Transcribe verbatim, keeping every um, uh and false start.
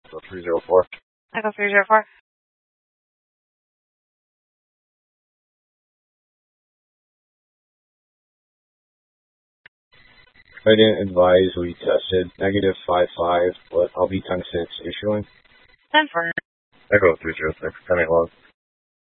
Echo three zero four. Echo three zero four. I didn't advise we tested negative five five, but I'll be ten six issuing. ten four. Echo three zero six, ten eight log.